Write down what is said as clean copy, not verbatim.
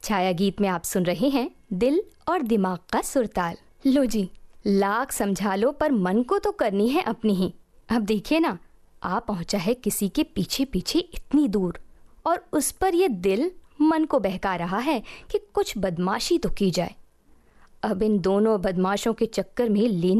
छाया गीत में आप सुन रहे हैं दिल और दिमाग का सुरताल। लो जी, लाख समझा लो पर मन को तो करनी है अपनी ही। अब देखिए ना, आप पहुंचा है किसी के पीछे पीछे इतनी दूर, और उस पर ये दिल मन को बहका रहा है कि कुछ बदमाशी तो की जाए। अब इन दोनों बदमाशों के चक्कर में लेने